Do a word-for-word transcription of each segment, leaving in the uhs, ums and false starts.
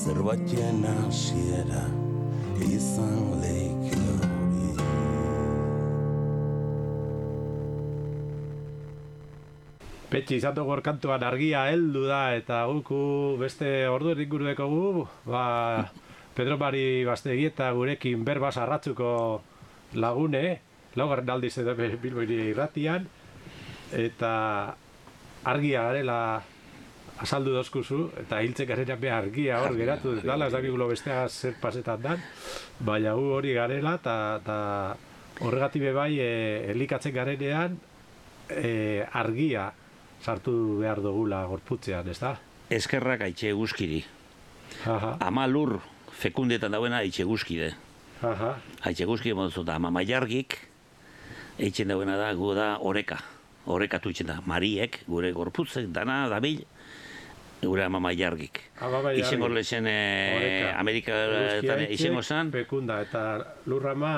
zerbaiten hasiera izan leike hori. Petxi, izan dugu kantuan argia heldu da, eta guku beste ordu inguru dekogu, ba, Pedro Mari Bastegi eta gurekin berbaz arratzuko lagune, laugarren aldiz edo Bilbo irratian, eta argia garela azaldu dozkuzu, eta hiltzen garenean be argia hor geratu dela, ez dakigulo bestea zer pasetan dan, baina gu hori garela, eta horregatik be bai e, elikatzen garenean e, argia sartu behar dugula gorputzean, ez da? Eskerrak aitxe guzkiri. Ama lur fekundetan dauena aitxe guzkide. Aitxe guzkide moduzu da, ama maiargik, eitzen dauena da, gu da oreka. Orekatu eitzen da, mariek, gure gorputzek, dana, dabil, gure ama maiargik. Izengo lezen e, Amerika izengo zan. Fekunda, eta lurrama...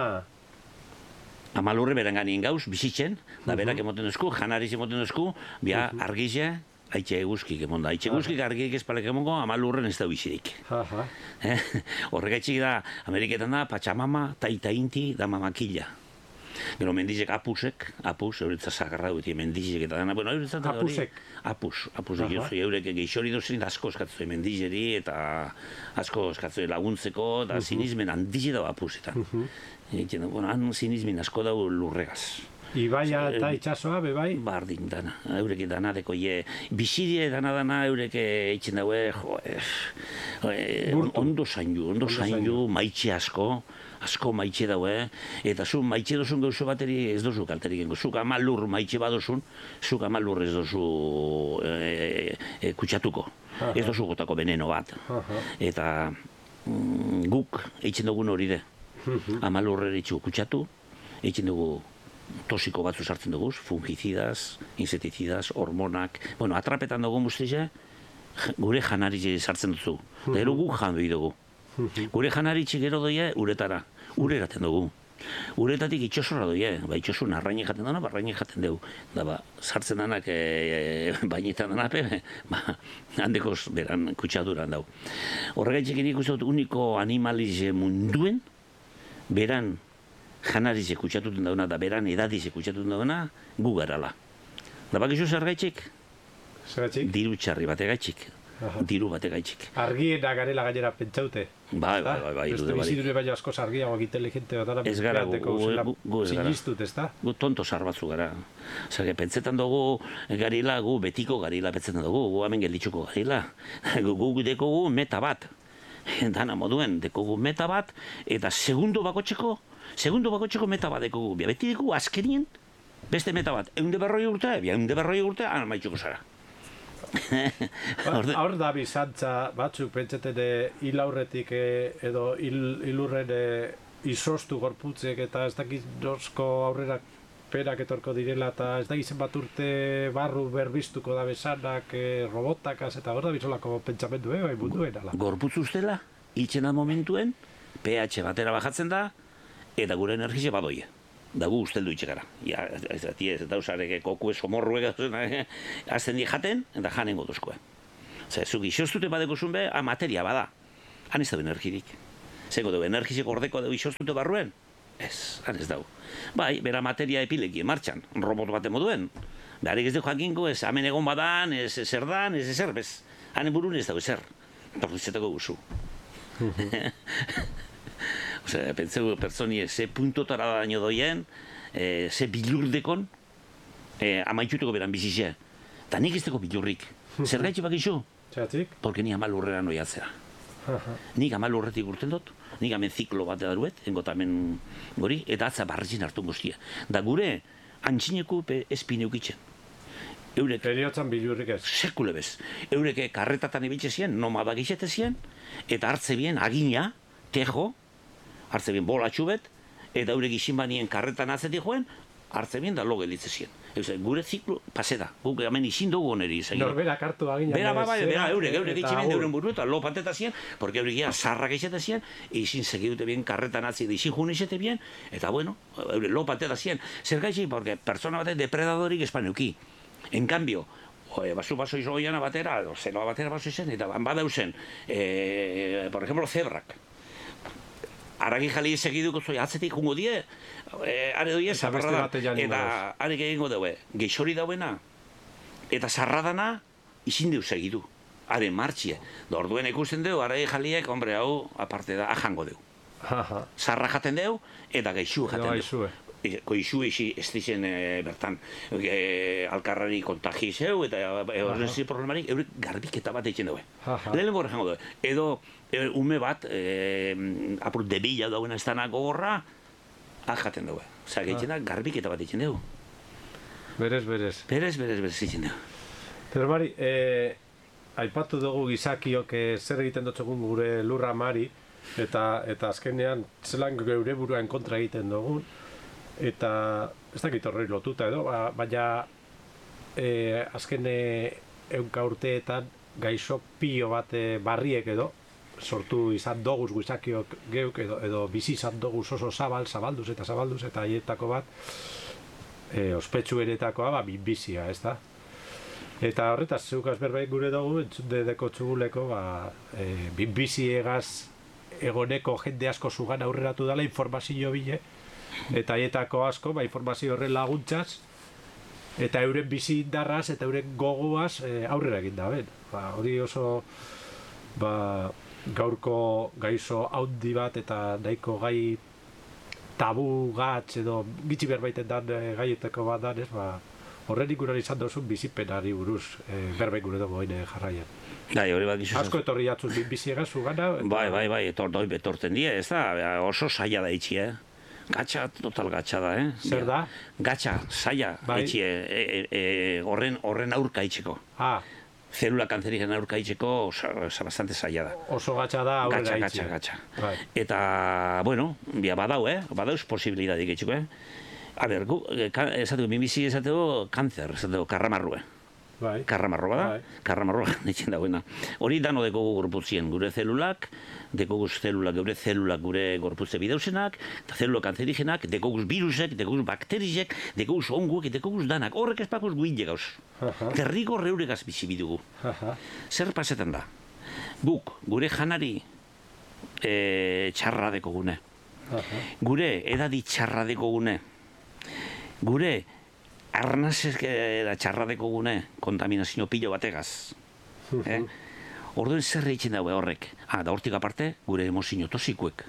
Ama lurre beran ganien gauz, bizitzen, da berak emoten duzku, janariz emoten duzku, bia argize, haitxe eguzkik emon da. Haitxe eguzkik argiek espalek emongo, ama lurren ez da bizirik. Horregaitxik da, Ameriketan da, Pachamama, Taita Inti, da mamakilla. Gero mendizek apusek, apus, euretzat zagarra duti, mendizek eta dana, bueno, euretzat da hori... Apusek? Apus, apusek jozu, eurek geixori duzien asko eskatzoi mendizeri eta asko eskatzoi laguntzeko, da sinizmen handize dago apusetan. Egiten da, bueno, han sinizmen asko dago lurregaz. Ibaia eta itxasoa, bebai? Bardin dana, eurek dana deko ye, bizidie dana-dana eurek eitzen daue, jo, ondo zaindu, ondo zaindu, maitxe asko, asko maitxe daue, eta zu maitxe dozun gauzo bateri ez dozu kalterik gengo. Zuk ama lur maitxe badozun, zuk ama lur ez dozu e, e, kutsatuko. Ez dozu gotako veneno bat. Eta mm, guk eitzen dugun hori de. Ama lurreri txu kutsatu, eitzen dugu tosiko batzu sartzen dugu, fungicidas, inseticidas, hormonak, bueno, atrapetan dugu muztize, gure janari sartzen duzu. Da ero guk jan dugu. Gure janaritxik gero doie uretara, ure eraten dugu. Uretatik itxosorra doie, ba itxosun arraini jaten dana, ba arraini jaten dugu. Da ba, sartzen danak e, e, bainetan danape, ba, handekoz beran kutsaduran dau. Horregaitxik nik uste dut uniko animalize munduen, beran janarize kutsatuten dauna, da beran edadize kutsatuten dauna, gu garala. Da bakizu zer gaitxik? Zer gaitxik? Diru txarri bate gaitxik. Diru bate gaitxik. Argiena garela gainera pentsaute. Bai, bai, bai, bai. Beste bizidure baina asko argiagoak inteligente bat ez gara, gu ez gara. Sinistut, ez da? Gu tonto sarbatzu gara. Zer, pentsetan dugu garila, gu betiko garila pentsetan dugu, gu hemen gelditzuko garila. Gu dekogu meta bat. Dana moduen, dekogu meta bat, eta segundo bakotxeko, segundo bakotxeko meta bat dekogu. Beti dekogu azkenien, beste meta bat. Eunde berroi urte, eunde berroi urte, ana maitxuko zara. Hor da bizantza batzuk pentsaten hil aurretik edo hilurren izostu gorputzek eta ez dakit nosko aurrera perak etorko direla eta ez dakit zenbat urte barru berbiztuko da besanak robotakaz eta hor da bizolako pentsamendu, bai munduen ala. Gorputz ustela, hiltzen da momentuen, pH batera bajatzen da eta gure energize badoie. Da gu usteldu itxekara. Ja, ez da, ez da usarek kokue somorruek azten di jaten, eta janengo duzkoe. Zer, zuk isostute badeko zunbe, a materia bada. Han ez da energirik. Zeko dugu, energizeko ordeko dugu isostute barruen? Ez, han ez dau. Bai, bera materia epileki, martxan, robot bate moduen. Beharik ez dugu jakinko, ez hemen egon badan, ez zer dan, ez ezer, bez. Hanen burun ez dago ezer. Torrizetako guzu. Osea, pentseu pertsoni ze puntotara daño doien, e, ze bilurdekon, e, amaitxuteko beran bizize. Ta nik ez deko bilurrik. Zer gaitxe bakizu? Zeratik? Porque ni amal urrera noiatzea. Nik amal urretik urten dut, nik amen ziklo bat edaruet, engot amen gori, eta atza barrizin hartu guztia. Da gure, antxineku espineukitzen. Eurek... Periotzan bilurrik ez. Sekule bez. Eurek karretatan ibiltze zien, nomada gizete zien, eta hartze bien agina, tejo, hartze bien bolatxu bet, eta eurek izin banien karretan atzetik joen, hartze bien da lo gelitze zien. Euse, gure ziklo, pase da, guk hemen izin dugu oneri izan. Norberak hartu agina. Bera, ba, ba, bera, eurek, eurek itxi bien euren buru eta lo pateta zien, porque eurek ia sarrak izate zien, izin segidute bien karretan atzi, izin jun izate bien, eta bueno, eurek lo pateta zien. Zer gaitxik, porque persona batek depredadorik espaneuki. En cambio, basu baso izo goiana batera, zeloa batera baso izen, eta badauzen, e, por ejemplo, zebrak. Aragi jali segiduko zoi, atzetik jungo die, e, are doie, zabarra da, eta arek egingo daue, geixori dauena, eta zarradana, izin deu segidu, are martxie. Da orduen ikusten deu, aragi jaliek, hombre, hau, aparte da, ajango deu. Zarra jaten deu, eta geixu jaten deu. Koizu ezi ez dizen bertan alkarrari kontagi zeu eta horrezi problemarik eurek garbiketa bat eitzen daue. Lehenengo horre jango daue. Edo ume bat apur debila dauen ez dana gogorra ajaten daue. Osa, gaitzen da garbiketa bat eitzen daue. Berez, berez. Berez, berez, berez eitzen daue. Pero Mari, aipatu dugu gizakiok zer egiten dutxegun gure lurra Mari eta azkenean zelan geure buruan kontra egiten dugun. Eta ez dakit horrei lotuta edo, baina azken ehunka urteetan gaixo pilo bat barriek edo sortu izan doguz gizakiok geuk edo bizi izan doguz oso zabal, zabalduz eta zabalduz eta haietako bat ospetsu eretakoa bizia, ez da? Eta horretaz, zeukaz berbait gure dugu, entzundedeko txuguleko bizi egaz egoneko jende asko zugan aurreratu dela informazio bile, eta haietako asko, ba, informazio horren laguntzaz, eta euren bizi indarraz eta euren gogoaz aurrera egin da, ben. Ba, hori oso ba, gaurko gaizo haundi bat eta nahiko gai tabu gatz edo gitxi berbaiten dan gaietako bat danez, ba, horren ikunan izan dozun bizipenari buruz berbait gure dugu haine jarraian. Bai, hori bat gizu. Asko etorri jatzun biziegaz zugana. Bai, bai, bai, etorten die, ez da, oso saia da itxi, eh? Gatxa, total gatxa da, eh? Zer da? Gatxa, saia, etxie, horren aurka itxeko. Ah. Zelula kanzerigen aurka itxeko, bastante saia da. Oso gatxa da aurrera itxie. Gatxa, gatxa, gatxa. Eta, bueno, bia badau, eh? Badauz posibilidadik itxeko, eh? A ber, esateko, mimizi esateko, kanzer, esateko, karramarrue. Bai. Karramarroa da, karramarroa ditzen dagoena. Hori dano dekogu gorputzien, gure zelulak, dekoguz zelulak, gure zelulak gure gorputze bideusenak, eta zelula kanzerigenak, dekoguz virusek, dekoguz bakterizek, dekoguz onguek, dekoguz danak, horrek espakuz guinde gauz. Terrigo reuregaz bizi bidugu. Zer pasetan da? Guk, gure janari txarra dekogune. Gure edadi txarra dekogune. Gure arnazek da txarradeko gune, kontaminazio pilo bategaz. Orduen zer egiten daue horrek. Ah, da hortik aparte, gure emozio tosikuek.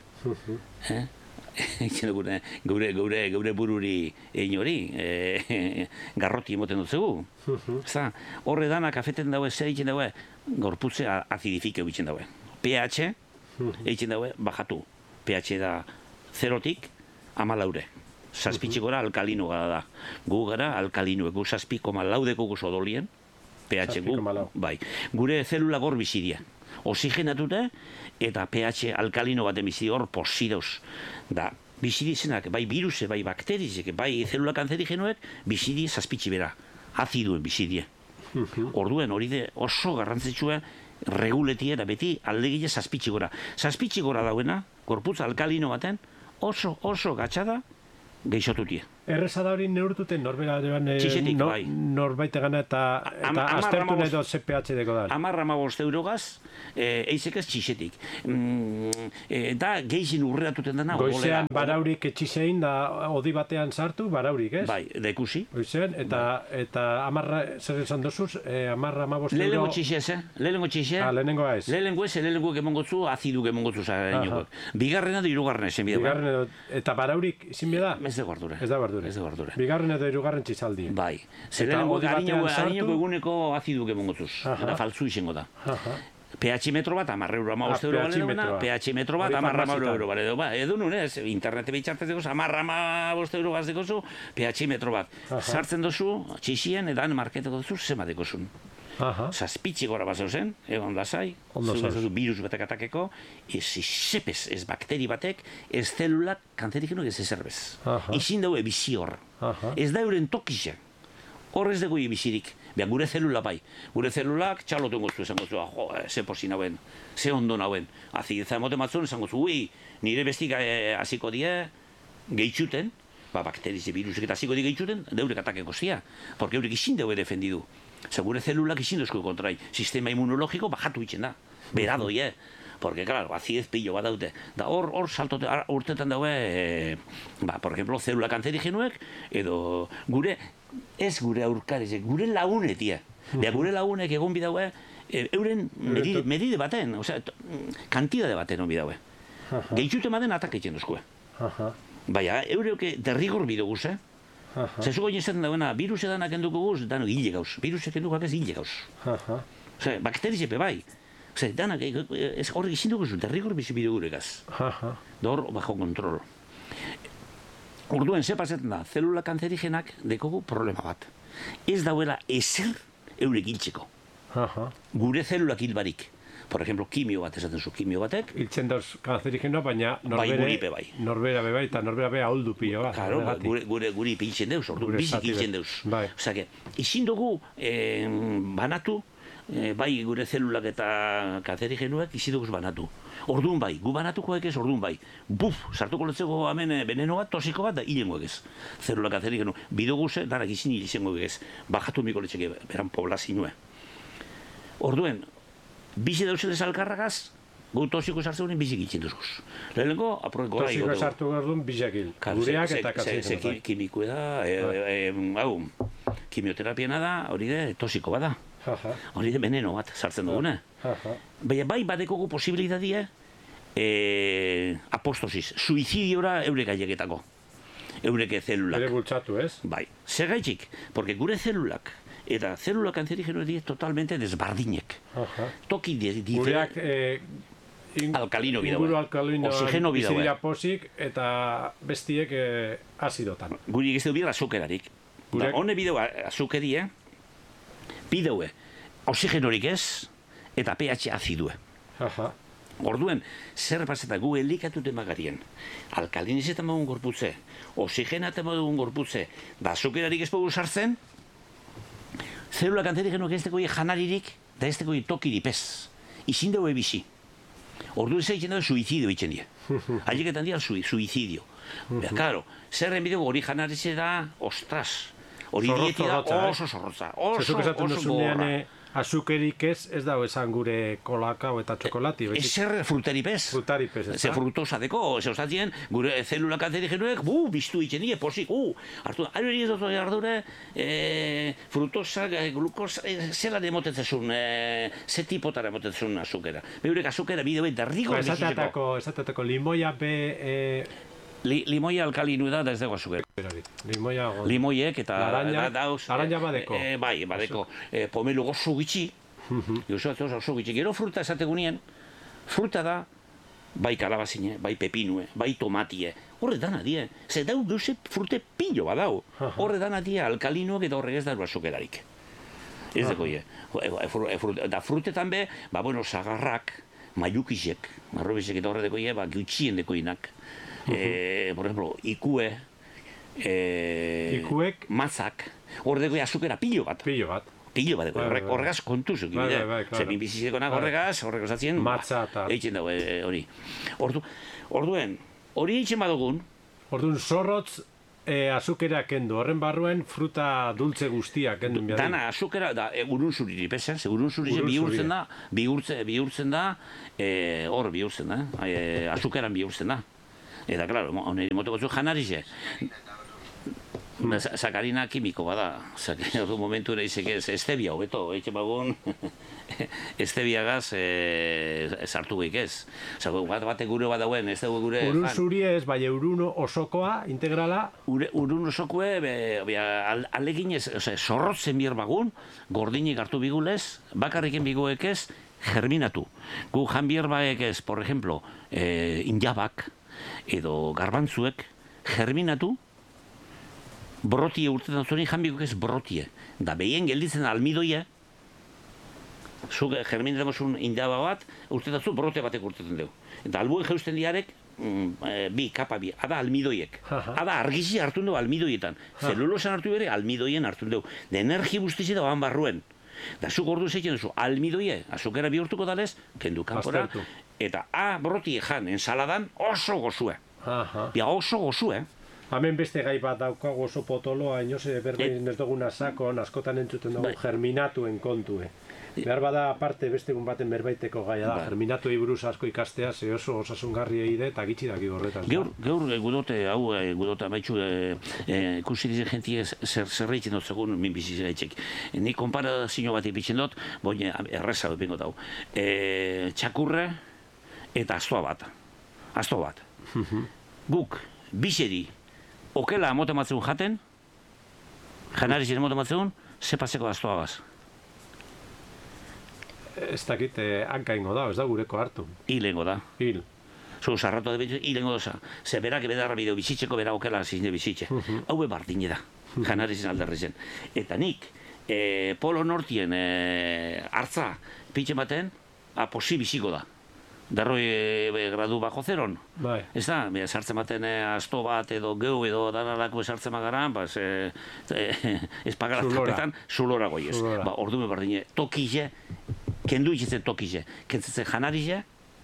Gure gure bururi egin hori, garroti emoten dut zegu. Horre danak afeten daue, zer egiten daue, gorputze acidifikeu egiten daue. pH egiten daue, bajatu. pH da zerotik amalaure. Zazpitxik gora alkalino gara da. Gu gara alkalinoek, gu zazpi koma laudeko gu sodolien, pH gu, bai. Gure zelula gor bizidia. Oxigenatute eta pH alkalino baten bizidia hor posidoz. Da, bizidizenak, bai viruse, bai bakterizek, bai zelula kanzerigenoek, bizidi zazpitxi bera. Aziduen bizidie. Orduen hori de oso garrantzitsua reguletie da beti aldegile zazpitxik gora. Zazpitxik gora dauena, gorputz alkalino baten, oso, oso gatxada, geixotutie. Erreza da hori neurtuten norbait egana eta aztertu nahi dut ze pH deko da. Amarra amabost eurogaz, eizek ez txixetik. Da geixin urreatuten dena. Goizean baraurik etxisein da odi batean sartu, baraurik, ez? Bai, dekusi. Goizean, eta amarra, zer esan dozuz, amarra amabost euro... Lehenengo txixez, eh? Lehenengo txixez. Ah, lehenengo ez. Lehenengo ez, lehenengo kemongotzu, azidu kemongotzu zareinoak. Bigarrena da irugarren ezen bidea. Bigarrena, eta baraurik ezin bida? Ez da guardure. Ez da guardure. Ez da guardure. Bigarren edo irugarren txizaldi. Bai. Zelenengo harineko eguneko aziduk emongotzuz. Eta faltzu izango da. pH metro bat, amarra euro amabost euro bale duena, pH metro bat, amarra amabost euro bale duena. Edo nune, internete bitxartez dekozu, amarra amabost euro bat dekozu, pH metro bat. Sartzen dozu, txixien, edan marketeko dozu, zema dekozun. Zazpitxi gora bat zeuzen, egon lasai, virus batek atakeko, ez izepez, ez bakteri batek, ez zelulak kanzerigenok ez ezerbez. Izin daue bizi hor. Ez da euren tokixe. Hor ez dugu bizirik. Behan gure zelula bai. Gure zelulak txalotu engoztu esan gozu, jo, ze posi nauen, ze ondo nauen. Azideza emote matzun esan gozu, ui, nire bestik hasiko die, gehitxuten, ba, bakterize, virusek eta hasiko die gehitxuten, deurek atakeko zia. Porque eurek izin daue defendidu. Zer, gure zelulak izin duzko kontrai, sistema immunologiko bajatu itzen da, beradoi, eh? Porque, claro, azidez pillo bat daute. Da hor, hor saltote, urtetan daue, e, ba, por ejemplo, zelula kanzerigenuek, edo gure, ez gure aurkarizek, gure lagunetia. Beha, gure lagunek egon bidaue, e, euren medide, medide baten, osea, kantidade baten on bidaue. Gehitxute maden atak eitzen duzkue. Baina, eureuke derrigor bidoguz, eh? Zezuko izaten dauena, virus edanak enduko guz, dano hile gauz. Virusek endukak ez hile gauz. Osea, bakterizepe bai. Osea, danak, ez horrek izin dugu zu, derrigor bizi bidoguregaz. Dor, bajo kontrol. Orduen, ze pasetan da, zelula kanzerigenak dekogu problema bat. Ez dauela ezer eurek hiltzeko. Gure zelulak hilbarik. Por ejemplo, kimio bat esaten zu, kimio batek. Hiltzen dauz kanzerigenoa, baina norbere... Bai, guripe bai. Norbera bebai, eta norbera beha holdu pilo bat. Claro, gure, gure, guri piltzen deuz, ordu, bizik hiltzen deuz. Bai. Osea, que, izin dugu eh, banatu, eh, bai gure zelulak eta kanzerigenuak izin dugu banatu. Orduan bai, gu banatukoek ez, orduan bai. Buf, sartuko letzeko hemen veneno bat, tosiko bat, da hilengoek ez. Zelula kanzerigenu. Bidoguze, danak izin hilzengoek ez. Bajatu miko letzeke, beran poblazinue. Orduen, bizi dauzelez alkarragaz, gu tosiko sartzen duen bizik itxin duzuz. Lehenengo, aproek gora Tosiko sartu gardun bizakil. Gureak eta kanzerigenuak. Kimikue da, hau, kimioterapiena da, hori de, tosiko bada. Hori de veneno bat sartzen dugune. Baina bai badekogu posibilitatea eh, apostosis, suizidiora eurek aieketako. Eureke zelulak. Ere bultzatu, ez? Bai, zer gaitxik, porque gure zelulak eta zelula kanzerigeno die totalmente desbardinek. Toki di... di Gureak eh, in, alkalino bidau. Inguru alkalino oxigeno bidau. Bizidira posik eta bestiek eh, azidotan. Guri egizte bidea azukerarik. Da, hone bideu azukerie, bideue oxigenorik ez, eta pH azidue. Orduen, zer paseta gu elikatute magarien, alkalinizetan magun gorputze, oxigenaten magun gorputze, da azukerarik ez pogu sartzen, zelula kanzerigenuak ez dekoi janaririk, da ez dekoi tokiripez. Izin dugu ebizi. Orduen zer egiten dugu suizidio egiten die. Haieketan dira suizidio. Bea, karo, zerren bideu hori janarizera, ostras, hori dieti da oso zorrotza, oso, oso gorra. Azukerik ez, ez dago esan gure kolakao eta txokolati. Ez zer fruteripez. Frutaripez, ez da? Ze frutosa deko, ze ostatien, gure zelula kanzerigenuek, bu, biztu itzen die, posik, u, hartu, ari ez dut ardure, frutosa, glukosa, zela demotetzezun, ze tipotara demotetzezun azukera. Beurek azukera bideo eta rigo esatatako, esatatako limoia be... Li, limoia alkalinu da, da ez dago azukera. Limoia... Limoiek eta... Laranja, dauz, laranja badeko. E, bai, badeko. E, pomelu gozo gitxi. Josu bat oso gitxi. Gero fruta esategunien, fruta da, bai kalabazine, bai pepinue, bai tomatie. Horre dana die. Ze dau duze frute pillo badau. Horre dana die alkalinuak eta horrek ez dago azukerarik. Ez deko ie. Da frutetan be, ba bueno, sagarrak, maiukizek, marrobizek eta horre deko ie, ba gutxien deko inak. Eh, por ejemplo, ikue, eh, ikuek, matzak, hor deko azukera pillo bat. Pillo bat. Pillo bat, horregaz kontuzuk. Zemin bizizekonak horregaz, horregaz atzien, matza eta... Eitzen dago hori. Orduen, hori eitzen badugun. Orduen, zorrotz azukera kendu, horren barruen fruta dultze guztiak kendu. Dana, azukera, da, urun zuriri, pesa, urun zuriri bihurtzen da, bihurtzen da, hor bihurtzen da, azukeran bihurtzen da. Eta, klaro, honeri motoko zu janarize. Sakarina kimiko bada. Hor momentu ere izek ez, estebia hobeto, eitzen bagun, estebiagaz sartu geik ez. Bat bate gure bat dauen, ez dugu gure... Urun zuri ez, bai urun osokoa, integrala? Urun osokoe, alegin ez, zorrotzen bier bagun, gordinik hartu bigulez, bakarriken biguek ez, germinatu. Gu jan bier baek ez, por ejemplo, injabak, edo garbantzuek, germinatu, brotie urtetan zuen janbiko ez brotie. Da behien gelditzen almidoia, zuk germinatzen zuen indaba bat, urtetan zuen brote batek urtetan dugu. Eta albuen jeusten diarek, bi, kapa bi, ada almidoiek. Ada argizi hartun dugu almidoietan. Zelulosan hartu bere, almidoien hartun dugu. De energi guztizi da ban barruen. Da zuk ordu zeitzen duzu, almidoie, azukera bihurtuko dalez, kendu kanpora, eta a brotie jan, ensaladan oso gozue. Ja, oso gozue. Hemen beste gai bat daukagu oso potoloa, inoze berbein ez duguna sakon, askotan entzuten dugu germinatuen kontue. Behar bada aparte beste egun baten berbaiteko gaia da, germinatuei buruz asko ikastea, ze oso osasungarri egide eta gitxi daki horretan. Gaur, gaur gudote, hau gudote amaitxu, ikusi dizen jentie zerreitzen dut segun min bizitzaitzek. Ni konparazio bat ipitzen dut, boine erreza dut bingo dau. Txakurre eta astoa bat. Asto bat. Guk, bizeri, okela amotematzen jaten, janarizien amotematzen, zepazeko astoagaz. Ez dakit, hanka ingo da, ez da gureko hartu. Hilengo da. Hil. Zu sarratu da hilengo doza. Ze berak bedarra bideo bizitzeko, bera okela zizne bizitze. Hau bardine da, janarizien alderrezen. Eta nik, Polo Nortien hartza pitxe baten, aposi biziko da. Darroi gradu bajo zeron. Bai. Ez da, sartzen baten asto bat edo geu edo danarako sartzen magaran, ez pagara tapetan, zulora goiez. Ba, ordu me bardine, tokize, kendu itxetzen tokize, kentzetzen janarize,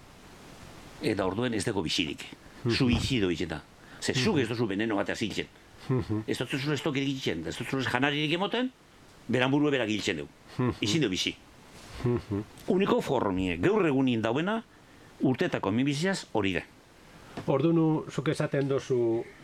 eta orduen ez dago bizirik. Suizido itxeta. Ze zuk ez dozu veneno bat azitzen. Ez dut zuen ez tokirik itxen, ez dut zuen janaririk emoten, beran burue berak itxen dugu. Izin dugu bizi. Uniko formie, gaur egunin dauena, urtetako minbiziaz hori da. Ordunu, zuk esaten dozu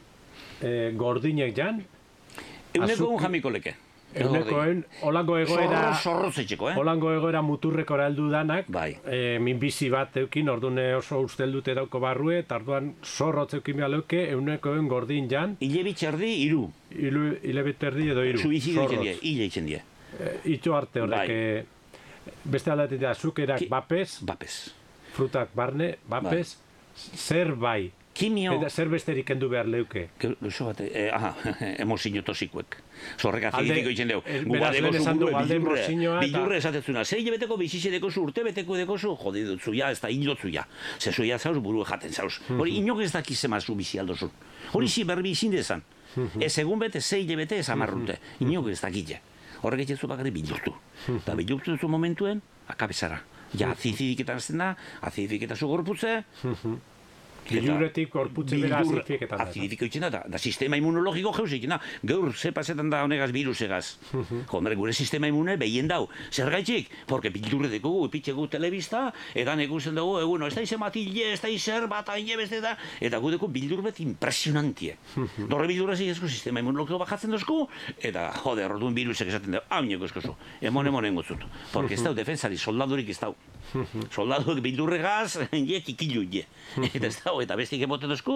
gordinek jan? Euneko un jamiko leke. Eunekoen, holango egoera... Zorrozetxeko, eh? Holango egoera muturrekora heldu danak, bai. Minbizi bat eukin, ordune oso usteldute dauko barrue, eta orduan zorrotz eukin behar leuke, eunekoen gordin jan... Ile bitxerdi, iru. Ile bitxerdi edo iru. Suizido itzen die, ile itzen die. Itxo arte horrek, beste aldatik da, zukerak bapez... Bapez. Frutak barne, bapez, zer bai. Kimio... Eta zer besterik kendu behar leuke. Luzo bat, aha, emozio tosikuek. Zorrek azidifiko itzen deu. Beraz, lehen esan du, alde emozioa eta... Bildurre esatezuna, zer hilabeteko bizitze dekozu, urte beteko dekozu, jodi dutzu ja, ez da hildotzu ja. Zer zuia zauz, buru jaten zauz. Hori, inok ez dakiz emazu bizi aldozun. Hori zi berbi izin dezan. Ez egun bete, zei hilabete ez amarrute. Inok ez dakitze. Horrek etxezu bakari bildurtu. Eta bildurtu duzu momentuen, akabezara. Ja, azidifiketan azten da, azidifiketan zu gorputze, Bilurretik gorputze bera azidifiketan da. Azidifiko itzen da, da sistema immunologiko jeuz itzen da. Gaur, ze pasetan da honegaz virusegaz. Jomere, gure sistema immune behien dau. Zer gaitxik? Porque bildurre dekogu, epitxegu telebista, edan ekusten dugu, eguno, ez da izen matille, ez da izer bat aine beste da, eta gu deko bildurbet impresionantie. Dorre bildurre zigezko sistema immunologiko bajatzen dozku, eta, jode, orduen virusek esaten dugu, hau nioko eskozu, emon emonen gotzut. Porque ez dau defensari, soldadurik ez dau. Soldaduek bildurregaz, je, tikilu, je. Eta ez dau, eta bestik emoten dozku,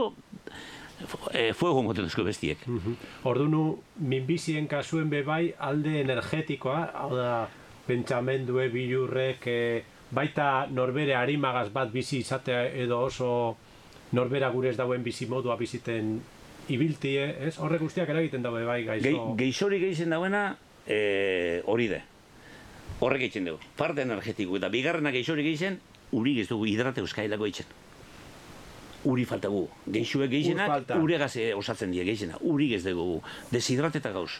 fuego emoten dozku bestiek. Ordunu, minbizien kasuen bebai alde energetikoa, hau da, pentsamendue, bilurrek, baita norbere harimagaz bat bizi izatea edo oso norbera gure ez dauen bizi modua biziten ibiltie, ez? Horrek guztiak eragiten daue bai gaizo. Geizori geizen dauena hori de. Horrek eitzen dugu, parte energetiko eta bigarrenak geixorik eitzen, urik ez dugu hidrate euskailako eitzen. Uri falta gu, geixuek geixenak, uregaz osatzen die geixena, urik ez dugu, deshidrateta gauz.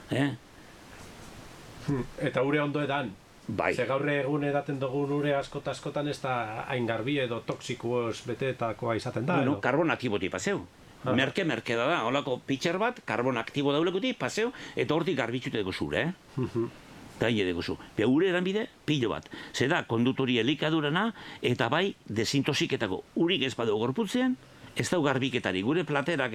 Eta ure ondo edan? Bai. Ze gaur egun edaten dugun ure askota askotan ez da hain garbi edo toksikoz beteetakoa izaten da? Bueno, karbon aktiboti paseu. Merke-merke da da, holako pitxer bat, karbon aktibo daulekuti paseu, eta hortik garbitzute dugu zure, eh? Eta hile dugu zu. Ure eran bide, pilo bat. Zeda, kondutori elikadurana, eta bai, desintosiketako urik ez badu gorputzean, ez dau garbiketari. Gure platerak